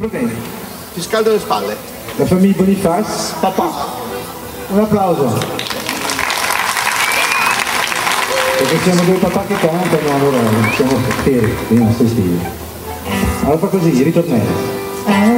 bene. Ti scaldo le spalle. La famiglia Boniface, papà. Un applauso. Perché siamo due papà che cantano, allora siamo fieri dei nostri stili. Allora fa così, ritornello.